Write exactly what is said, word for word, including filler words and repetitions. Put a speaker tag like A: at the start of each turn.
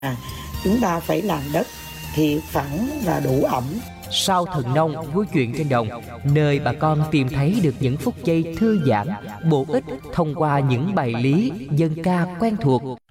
A: À, chúng ta phải làm đất thiệt phẳng và đủ ẩm.
B: Sau Thần Nông Vui Chuyện Trên Đồng, nơi bà con tìm thấy được những phút giây thư giãn, bổ ích thông qua những bài lý dân ca quen thuộc.